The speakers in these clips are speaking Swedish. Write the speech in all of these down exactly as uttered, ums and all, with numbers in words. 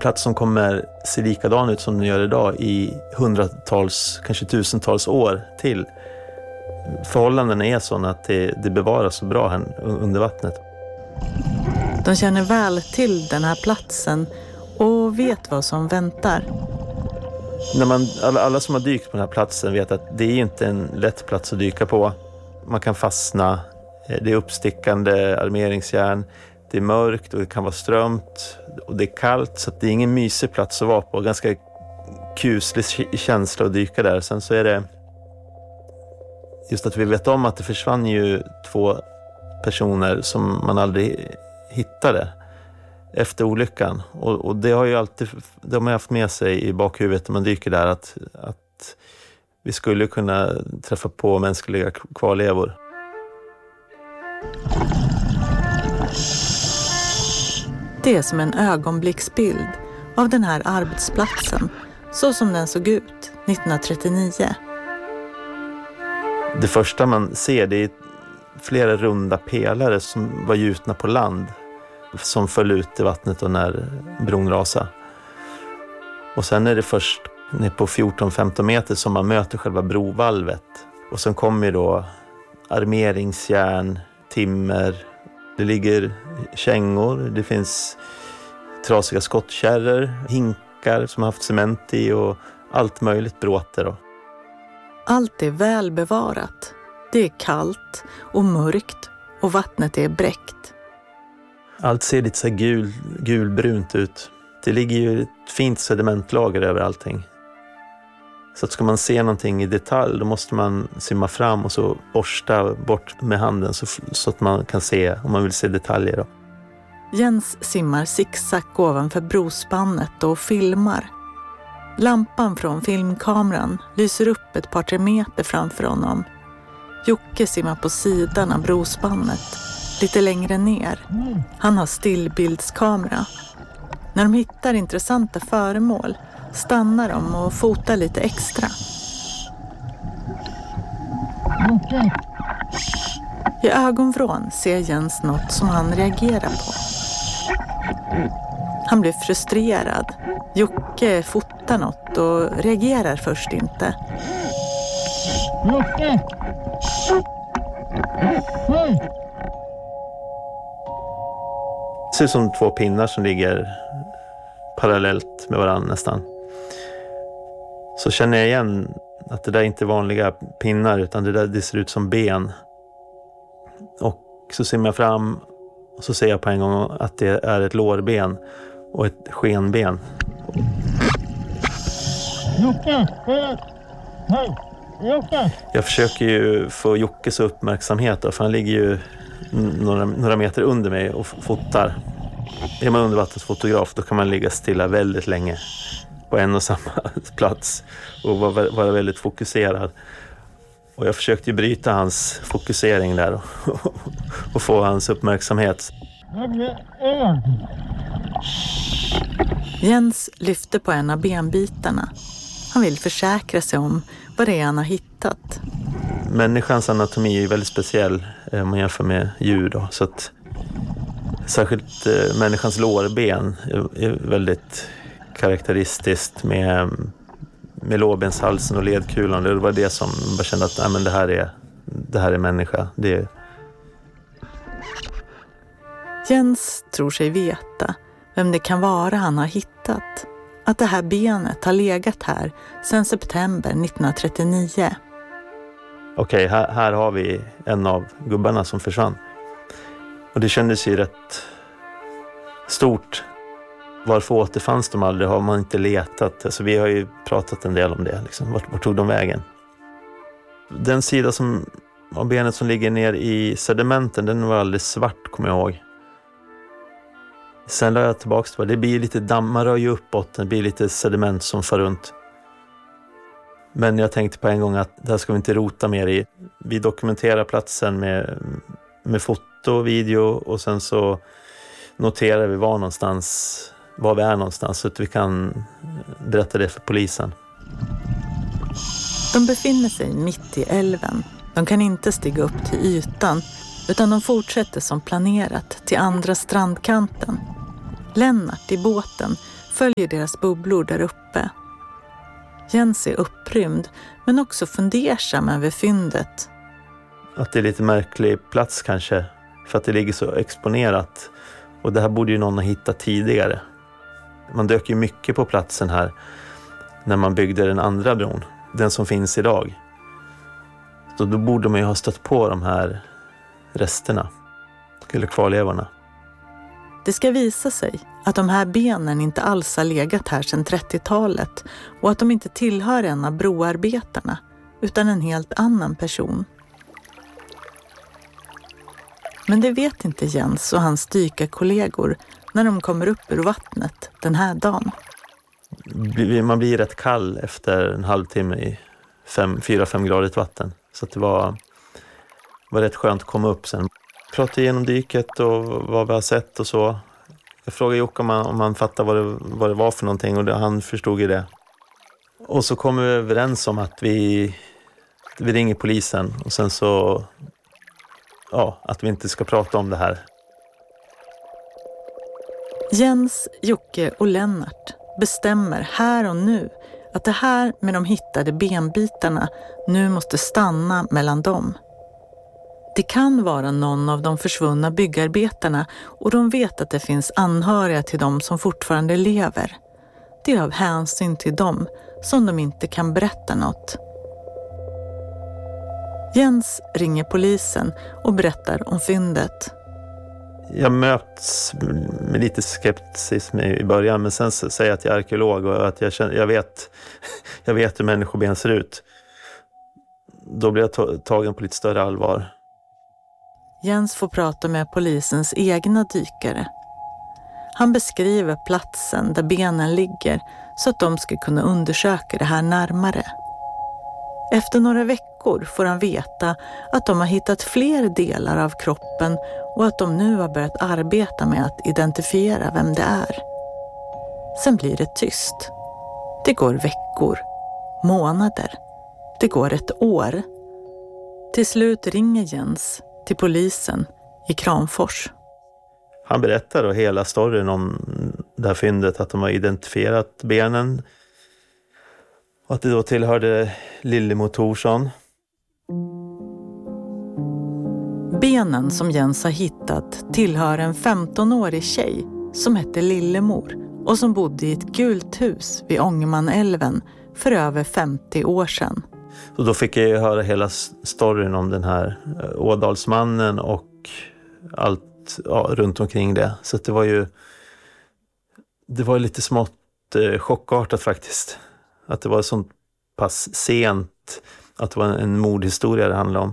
plats som kommer se likadan ut som den gör idag i hundratals, kanske tusentals år till. Förhållandena är sådana att det, det bevaras så bra här under vattnet. De känner väl till den här platsen och vet vad som väntar. När man, alla, alla som har dykt på den här platsen vet att det är inte en lätt plats att dyka på. Man kan fastna, det är uppstickande armeringsjärn, det är mörkt och det kan vara strömt och det är kallt, så att det är ingen mysig plats att vara på. Ganska kuslig känsla att dyka där. Sen så är det just att vi vet om att det försvann ju två personer som man aldrig hittade efter olyckan. Och, och det har ju alltid, de har haft med sig i bakhuvudet när man dyker där att, att vi skulle kunna träffa på mänskliga kvarlevor. Det är som en ögonblicksbild av den här arbetsplatsen så som den såg ut nittonhundratrettionio. Det första man ser, det är flera runda pelare som var gjutna på land som föll ut i vattnet och när bron rasade. Och sen är det först ner på fjorton femton meter som man möter själva brovalvet. Och sen kommer då armeringsjärn, timmer, det ligger kängor, det finns trasiga skottkärror, hinkar som har haft cement i och allt möjligt bråte då. Allt är väl bevarat. Det är kallt och mörkt och vattnet är bräckt. Allt ser lite så gul, gulbrunt ut. Det ligger ju ett fint sedimentlager över allting. Så att ska man se någonting i detalj, då måste man simma fram och så borsta bort med handen så, så att man kan se om man vill se detaljer då. Jens simmar zigzag ovanför brospannet och filmar. Lampan från filmkameran lyser upp ett par tre meter framför honom. Jocke simmar på sidan av brospannet, lite längre ner. Han har stillbildskamera. När de hittar intressanta föremål stannar de och fotar lite extra. I ögonvrån ser Jens något som han reagerar på. Han blir frustrerad. Jocke fotar något och reagerar först inte. Jocke! Hej! Det ser ut som två pinnar som ligger parallellt med varandra nästan. Så känner jag igen att det där inte är vanliga pinnar utan det där det ser ut som ben. Och så ser jag fram och så ser jag på en gång att det är ett lårben och ett skenben. Jocke! Hej! Jocke! Jag försöker ju få Jockes uppmärksamhet då, för han ligger ju några, några meter under mig och fotar. Är man undervattensfotograf då kan man ligga stilla väldigt länge på en och samma plats och vara, vara väldigt fokuserad. Och jag försökte ju bryta hans fokusering där och, och få hans uppmärksamhet. Jens lyfter på en av benbitarna. Han vill försäkra sig om vad det är han har hittat. Människans anatomi är ju väldigt speciell om man jämför med djur då, så att särskilt eh, människans lårben är, är väldigt karaktäristiskt med, med lårbenshalsen och ledkulan. Det var det som jag kände att nej, men det, här är, det här är människa. Det är... Jens tror sig veta vem det kan vara han har hittat. Att det här benet har legat här sedan september nittonhundratrettionio. Okej, här, här har vi en av gubbarna som försvann. Och det kändes ju rätt stort. Varför återfanns de aldrig har man inte letat. Alltså vi har ju pratat en del om det. Liksom. Vart, vart tog de vägen? Den sida som, av benet som ligger ner i sedimenten, den var alldeles svart kommer jag ihåg. Sen lade jag tillbaka till det. Det blir lite damm, man rör ju uppåt. Det blir lite sediment som far runt. Men jag tänkte på en gång att det här ska vi inte rota mer i. Vi dokumenterar platsen med, med foto, video och sen så noterar vi var någonstans, var vi är någonstans så att vi kan berätta det för polisen. De befinner sig mitt i älven. De kan inte stiga upp till ytan utan de fortsätter som planerat till andra strandkanten. Lennart i båten följer deras bubblor där uppe. Jens är upprymd men också fundersam över fyndet. Att det är lite märklig plats kanske, för att det ligger så exponerat. Och det här borde ju någon ha hittat tidigare. Man dök ju mycket på platsen här när man byggde den andra bron, den som finns idag. Så då borde man ju ha stött på de här resterna, eller kvarlevorna. Det ska visa sig att de här benen inte alls har legat här sedan trettiotalet och att de inte tillhör en av broarbetarna utan en helt annan person. Men det vet inte Jens och hans dykarkollegor när de kommer upp ur vattnet den här dagen. Man blir rätt kall efter en halvtimme i fyra fem gradigt vatten. Så att det var, var rätt skönt att komma upp sen. Prata igenom dyket och vad vi har sett och så. Jag frågade Jocke om han, om han fattade vad det, vad det var för någonting och det, han förstod ju det. Och så kom vi överens om att vi, vi ringer polisen och sen så, ja, att vi inte ska prata om det här. Jens, Jocke och Lennart bestämmer här och nu att det här med de hittade benbitarna nu måste stanna mellan dem. Det kan vara någon av de försvunna byggarbetarna och de vet att det finns anhöriga till dem som fortfarande lever. Det är av hänsyn till dem som de inte kan berätta något. Jens ringer polisen och berättar om fyndet. Jag möts med lite skepticism i början, men sen säger jag att jag är arkeolog och att jag, känner, jag, vet, jag vet hur människoben ser ut. Då blir jag tagen på lite större allvar. Jens får prata med polisens egna dykare. Han beskriver platsen där benen ligger så att de ska kunna undersöka det här närmare. Efter några veckor får han veta att de har hittat fler delar av kroppen och att de nu har börjat arbeta med att identifiera vem det är. Sen blir det tyst. Det går veckor, månader. Det går ett år. Till slut ringer Jens till polisen i Kramfors. Han berättar då hela storyn om det här fyndet, att de har identifierat benen och att det då tillhörde Lillemor Thorsson. Benen som Jens har hittat tillhör en femtonårig tjej som hette Lillemor och som bodde i ett gult hus vid Ångermanälven för över femtio år sedan. Så då fick jag ju höra hela storyn om den här Ådalsmannen och allt, ja, runt omkring det. Så det var ju det var lite smått eh, chockartat faktiskt. Att det var så pass sent, att det var en, en mordhistoria det handlade om.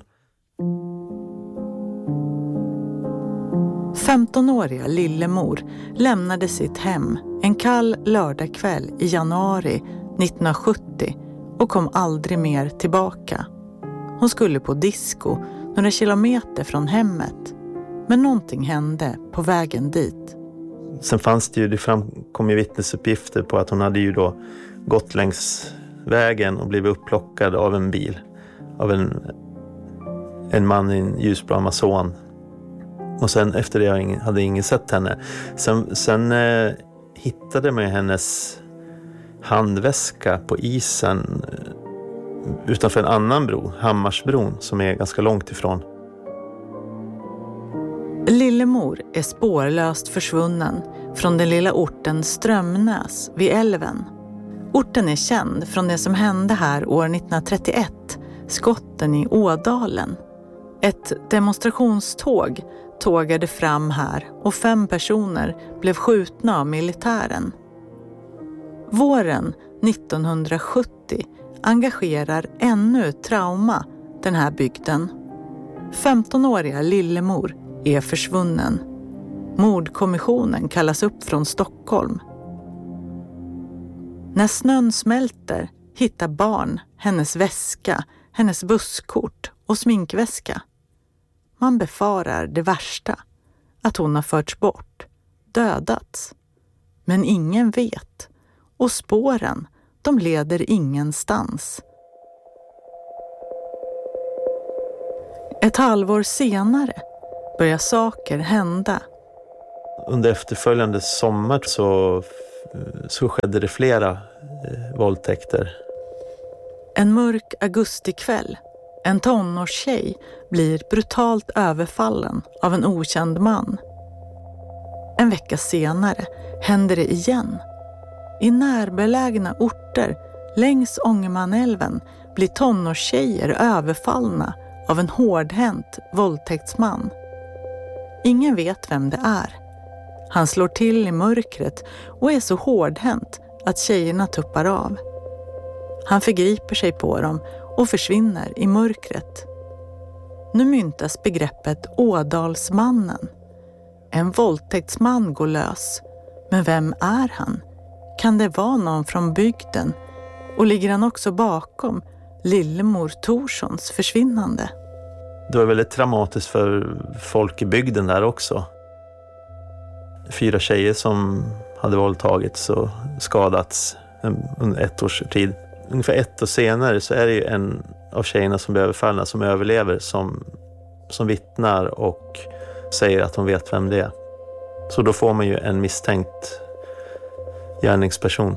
femtonåriga Lillemor lämnade sitt hem en kall lördagkväll i januari nittonhundrasjuttio och kom aldrig mer tillbaka. Hon skulle på disco några kilometer från hemmet, men någonting hände på vägen dit. Sen fanns det ju, det framkom ju vittnesuppgifter på att hon hade ju då gått längs vägen och blivit upplockad av en bil. Av en, en man i en ljusblå Amazon. Och sen efter det hade ingen sett henne. Sen, sen eh, hittade man hennes handväska på isen eh, utanför en annan bro, Hammarsbron, som är ganska långt ifrån. Lillemor är spårlöst försvunnen från den lilla orten Strömnäs vid älven. Orten är känd från det som hände här år nittonhundratrettioett, skotten i Ådalen. Ett demonstrationståg tågade fram här och fem personer blev skjutna av militären. Våren nittonhundrasjuttio engagerar ännu ett trauma den här bygden. femtonåriga Lillemor är försvunnen. Mordkommissionen kallas upp från Stockholm. När snön smälter hittar barn hennes väska, hennes busskort och sminkväska. Man befarar det värsta, att hon har förts bort, dödats. Men ingen vet, och spåren, de leder ingenstans. Ett halvår senare börjar saker hända. Under efterföljande sommar så så skedde det flera eh, våldtäkter. En mörk augustikväll, en tonårstjej blir brutalt överfallen av en okänd man. En vecka senare händer det igen. I närbelägna orter längs Ångermanälven blir tonårstjejer överfallna av en hårdhänt våldtäktsman. Ingen vet vem det är. Han slår till i mörkret och är så hårdhänt att tjejerna tuppar av. Han förgriper sig på dem och försvinner i mörkret. Nu myntas begreppet Ådalsmannen. En våldtäktsman går lös. Men vem är han? Kan det vara någon från bygden? Och ligger han också bakom Lillemor Thorssons försvinnande? Det var väldigt traumatiskt för folk i bygden där också. Fyra tjejer som hade våldtagits och skadats under ett års tid. Ungefär ett år senare så är det ju en av tjejerna som blir överfallna som överlever som, som vittnar och säger att hon vet vem det är. Så då får man ju en misstänkt gärningsperson.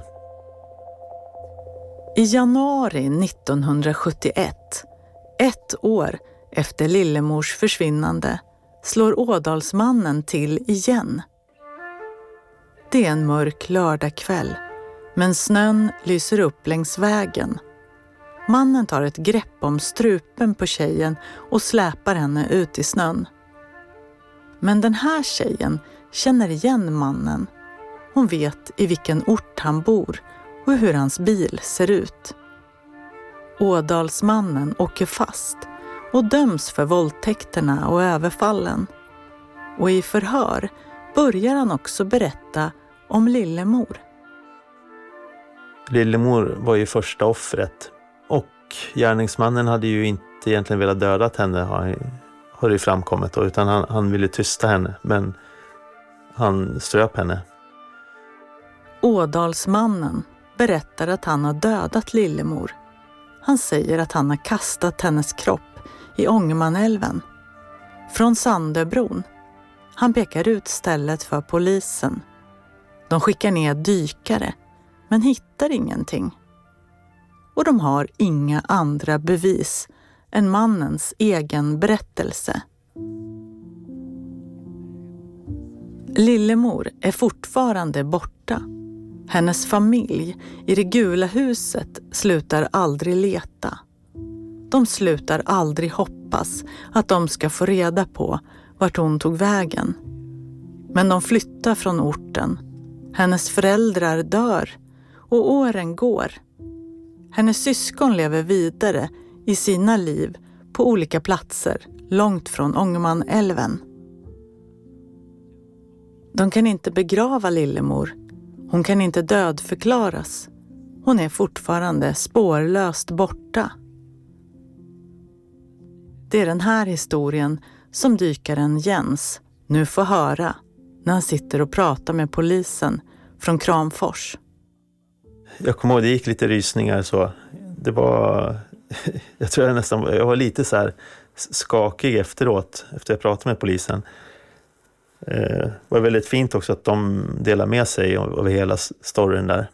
I januari nittonhundrasjuttioett, ett år efter Lillemors försvinnande, slår Ådalsmannen till igen. Det är en mörk lördagkväll, men snön lyser upp längs vägen. Mannen tar ett grepp om strupen på tjejen och släpar henne ut i snön. Men den här tjejen känner igen mannen. Hon vet i vilken ort han bor och hur hans bil ser ut. Ådalsmannen åker fast och döms för våldtäkterna och överfallen. Och i förhör börjar han också berätta om Lillemor. Lillemor var ju första offret och gärningsmannen hade ju inte egentligen velat döda henne, har, har det framkommit då, utan han, han ville tysta henne, men han ströp henne. Ådalsmannen berättar att han har dödat Lillemor. Han säger att han har kastat hennes kropp i Ångermanälven. Från Sandöbron. Han pekar ut stället för polisen. De skickar ner dykare, men hittar ingenting. Och de har inga andra bevis än mannens egen berättelse. Lillemor är fortfarande borta. Hennes familj i det gula huset slutar aldrig leta. De slutar aldrig hoppas att de ska få reda på vart hon tog vägen. Men de flyttar från orten. Hennes föräldrar dör och åren går. Hennes syskon lever vidare i sina liv på olika platser långt från Ångermanälven. De kan inte begrava Lillemor. Hon kan inte dödförklaras. Hon är fortfarande spårlöst borta. Det är den här historien som dykaren Jens nu får höra när han sitter och pratar med polisen från Kramfors. Jag kommer ihåg, det gick lite rysningar så. Det var, jag tror jag nästan, jag var lite så här skakig efteråt, efter jag pratade med polisen. Det var väldigt fint också att de delar med sig av hela storyn där.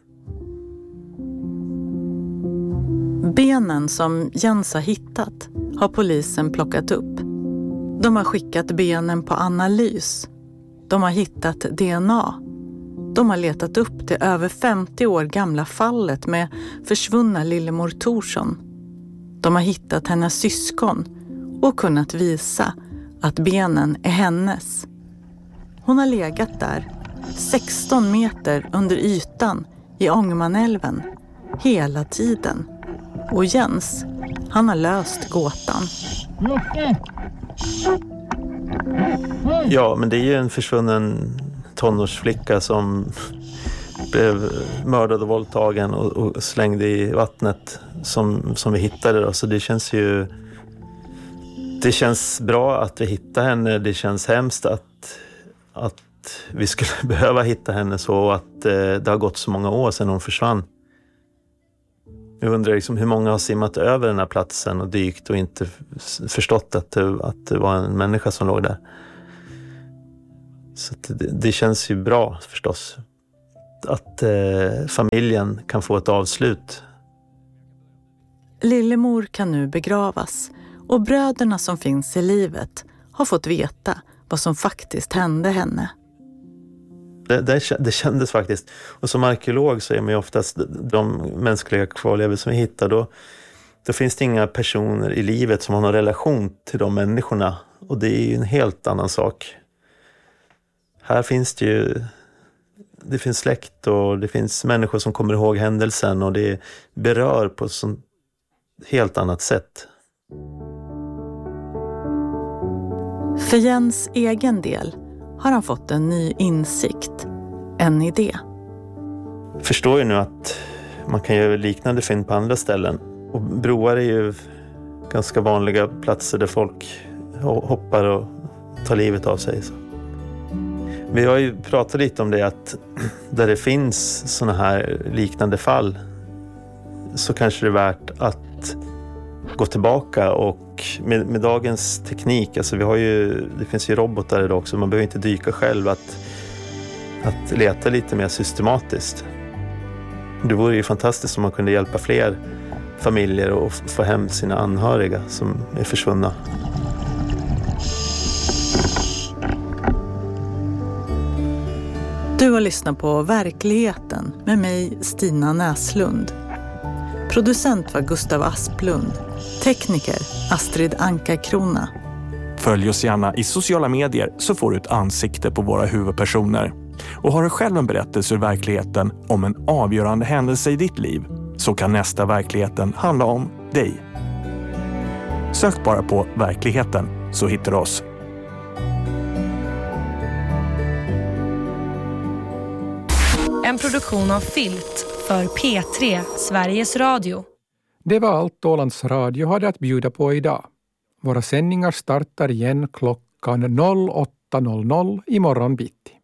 Benen som Jens har hittat har polisen plockat upp. De har skickat benen på analys. De har hittat D N A. De har letat upp det över femtio år gamla fallet med försvunna Lillemor Thorsson. De har hittat hennes syskon och kunnat visa att benen är hennes. Hon har legat där, sexton meter under ytan i Ångermanälven, hela tiden. Och Jens, han har löst gåtan. Ja, men det är ju en försvunnen tonårsflicka som blev mördad och våldtagen och, och slängd i vattnet som, som vi hittade då. Så det känns ju, det känns bra att vi hittar henne. Det känns hemskt att, att vi skulle behöva hitta henne så, och att eh, det har gått så många år sedan hon försvann. Jag undrar liksom hur många har simmat över den här platsen och dykt och inte förstått att det, att det var en människa som låg där. Så det, det känns ju bra förstås. att eh, familjen kan få ett avslut. Lillemor kan nu begravas och bröderna som finns i livet har fått veta vad som faktiskt hände henne. Det, det, det kändes faktiskt. Och som arkeolog så är man ju oftast de mänskliga kvarlevor som vi hittar. Då, då finns det inga personer i livet som har någon relation till de människorna. Och det är ju en helt annan sak. Här finns det ju... Det finns släkt och det finns människor som kommer ihåg händelsen. Och det berör på ett sånt helt annat sätt. För Jens egen del har han fått en ny insikt, en idé. Jag förstår ju nu att man kan göra liknande fynd på andra ställen. Och broar är ju ganska vanliga platser där folk hoppar och tar livet av sig. Vi har ju pratat lite om det, att där det finns såna här liknande fall så kanske det är värt att gå tillbaka. Och med, med dagens teknik, alltså vi har ju, det finns ju robotar idag också, man behöver inte dyka själv, att, att leta lite mer systematiskt. Det vore ju fantastiskt om man kunde hjälpa fler familjer att få hem sina anhöriga som är försvunna. Du har lyssnat på Verkligheten med mig, Stina Näslund. Producent var Gustav Asplund. Tekniker Astrid Anka-Krona. Följ oss gärna i sociala medier så får du ett ansikte på våra huvudpersoner. Och har du själv en berättelse ur verkligheten om en avgörande händelse i ditt liv, så kan nästa Verkligheten handla om dig. Sök bara på Verkligheten så hittar du oss. En produktion av Filt för P tre, Sveriges Radio. Det var allt Ålands Radio hade att bjuda på idag. Våra sändningar startar igen klockan åtta imorgon bitti.